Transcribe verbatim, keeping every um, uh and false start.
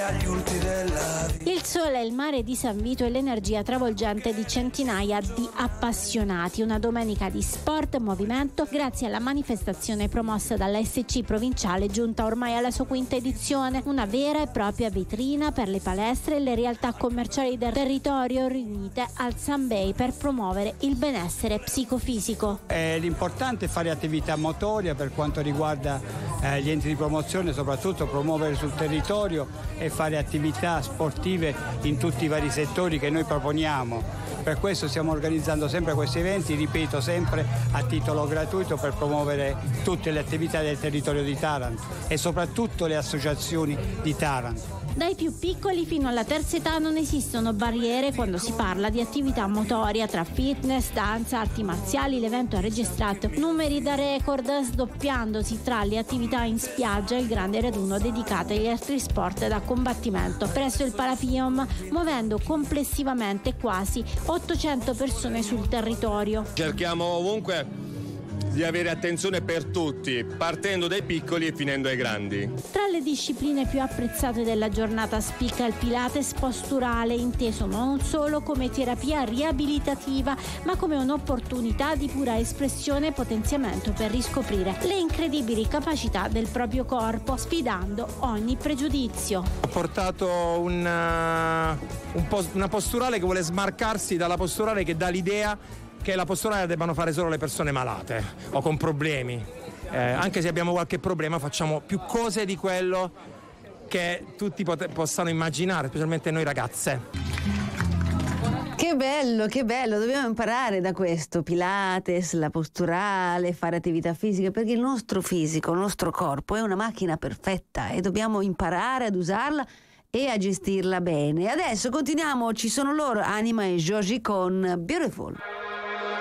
agli ultimi della vita. Il sole e il mare di San Vito e l'energia travolgente di centinaia di appassionati. Una domenica di sport e movimento grazie alla manifestazione promossa dalla S C provinciale, giunta ormai alla sua quinta edizione. Una vera e propria vetrina per le palestre e le realtà commerciali del territorio riunite al Sun Bay per promuovere il benessere psicofisico. Eh, l'importante è fare attività motoria per quanto riguarda eh, gli enti di promozione, soprattutto promuovere sul territorio e fare attività sportive in tutti i vari settori che noi proponiamo. Per questo stiamo organizzando sempre questi eventi, ripeto, sempre a titolo gratuito per promuovere tutte le attività del territorio di Taranto e soprattutto le associazioni di Taranto. Dai più piccoli fino alla terza età non esistono barriere quando si parla di attività motoria. Tra fitness, danza, arti marziali, l'evento ha registrato numeri da record, sdoppiandosi tra le attività in spiaggia e il grande raduno dedicato agli altri sport da combattimento presso il Parapium, muovendo complessivamente quasi ottocento persone sul territorio. Cerchiamo ovunque di avere attenzione per tutti, partendo dai piccoli e finendo ai grandi. Tra le discipline più apprezzate della giornata spicca il Pilates posturale, inteso non solo come terapia riabilitativa, ma come un'opportunità di pura espressione e potenziamento per riscoprire le incredibili capacità del proprio corpo, sfidando ogni pregiudizio. Ho portato una, un post, una posturale che vuole smarcarsi dalla posturale che dà l'idea che la posturale debbano fare solo le persone malate o con problemi. Eh, anche se abbiamo qualche problema facciamo più cose di quello che tutti pot- possano immaginare, specialmente noi ragazze. Che bello, che bello, dobbiamo imparare da questo, Pilates, la posturale, fare attività fisica, perché il nostro fisico, il nostro corpo è una macchina perfetta e dobbiamo imparare ad usarla e a gestirla bene. Adesso continuiamo, ci sono loro, Anima e Joji con Beautiful.